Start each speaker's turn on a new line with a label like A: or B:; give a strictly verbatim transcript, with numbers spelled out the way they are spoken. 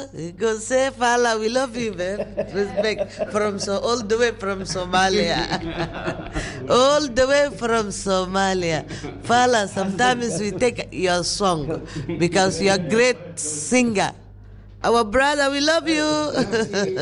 A: Fala, he goes, say Fala, we love you, man. Respect from so all the way from Somalia. All the way from Somalia. Fala, sometimes we take your song because you're a great singer. Our brother, we love you.